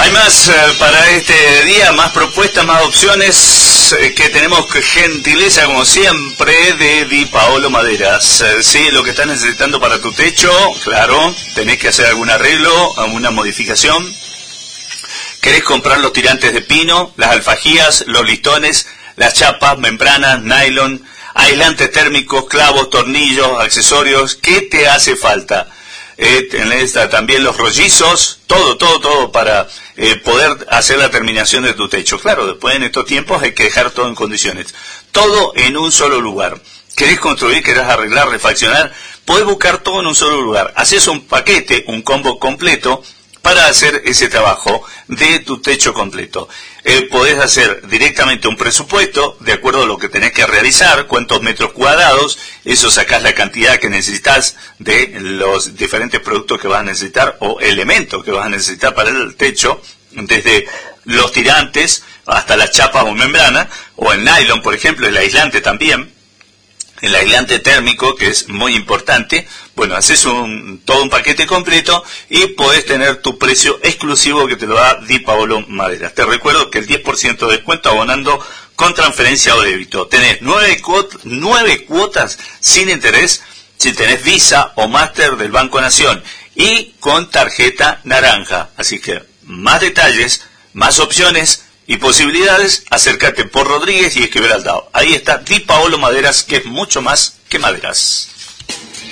Hay más para este día, más propuestas, más opciones que tenemos gentileza como siempre de Di Paolo Maderas. Sí, lo que estás necesitando para tu techo, claro, tenés que hacer algún arreglo, alguna modificación. ¿Querés comprar los tirantes de pino, las alfajías, los listones, las chapas, membranas, nylon, aislantes térmicos, clavos, tornillos, accesorios? ¿Qué te hace falta? Tenés también los rollizos, todo para poder hacer la terminación de tu techo. Claro, después en estos tiempos hay que dejar todo en condiciones. Todo en un solo lugar. ¿Querés construir, querés arreglar, refaccionar? Podés buscar todo en un solo lugar. Haces un paquete, un combo completo para hacer ese trabajo de tu techo completo. Podés hacer directamente un presupuesto de acuerdo a lo que tenés que realizar, cuántos metros cuadrados, eso sacás la cantidad que necesitas de los diferentes productos que vas a necesitar o elementos que vas a necesitar para el techo, desde los tirantes hasta las chapas o membrana, o el nylon, por ejemplo, el aislante también, el aislante térmico, que es muy importante. Bueno, haces todo un paquete completo y podés tener tu precio exclusivo que te lo da Di Paolo Maderas. Te recuerdo que el 10% de descuento abonando con transferencia o débito. Tenés 9 cuotas sin interés si tenés Visa o Master del Banco Nación y con tarjeta naranja. Así que más detalles, más opciones y posibilidades, acércate por Rodríguez y Esquivel Aldao. Ahí está Di Paolo Maderas, que es mucho más que maderas.